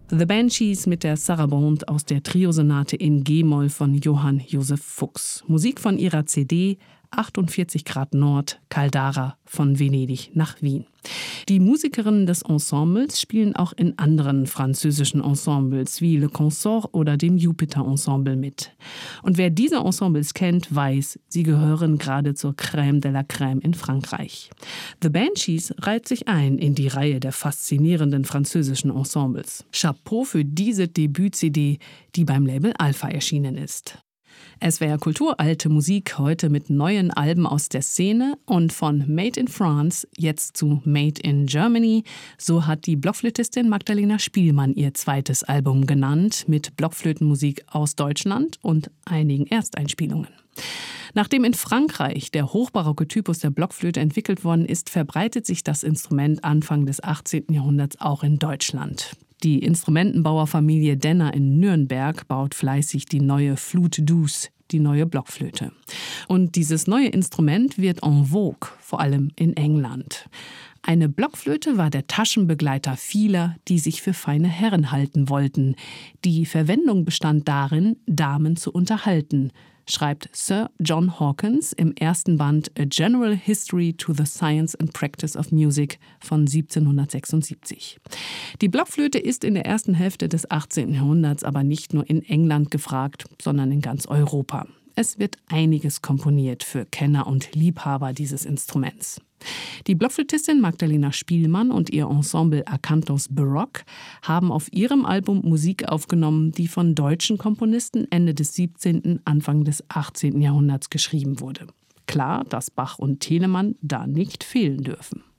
The Banshees mit der Sarabande aus der Triosonate in G-Moll von Johann Josef Fuchs. Musik von ihrer CD 48 Grad Nord, Caldara, von Venedig nach Wien. Die Musikerinnen des Ensembles spielen auch in anderen französischen Ensembles wie Le Consort oder dem Jupiter Ensemble mit. Und wer diese Ensembles kennt, weiß, sie gehören gerade zur Crème de la Crème in Frankreich. The Banshees reiht sich ein in die Reihe der faszinierenden französischen Ensembles. Chapeau für diese Debüt-CD, die beim Label Alpha erschienen ist. SWR Kultur, alte Musik, heute mit neuen Alben aus der Szene und von Made in France jetzt zu Made in Germany. So hat die Blockflötistin Magdalena Spielmann ihr zweites Album genannt, mit Blockflötenmusik aus Deutschland und einigen Ersteinspielungen. Nachdem in Frankreich der hochbarocke Typus der Blockflöte entwickelt worden ist, verbreitet sich das Instrument Anfang des 18. Jahrhunderts auch in Deutschland. Die Instrumentenbauerfamilie Denner in Nürnberg baut fleißig die neue Flûte douce, die neue Blockflöte. Und dieses neue Instrument wird en vogue, vor allem in England. Eine Blockflöte war der Taschenbegleiter vieler, die sich für feine Herren halten wollten. Die Verwendung bestand darin, Damen zu unterhalten, schreibt Sir John Hawkins im ersten Band A General History to the Science and Practice of Music von 1776. Die Blockflöte ist in der ersten Hälfte des 18. Jahrhunderts aber nicht nur in England gefragt, sondern in ganz Europa. Es wird einiges komponiert für Kenner und Liebhaber dieses Instruments. Die Blockflötistin Magdalena Spielmann und ihr Ensemble Acanthos Baroque haben auf ihrem Album Musik aufgenommen, die von deutschen Komponisten Ende des 17., Anfang des 18. Jahrhunderts geschrieben wurde. Klar, dass Bach und Telemann da nicht fehlen dürfen.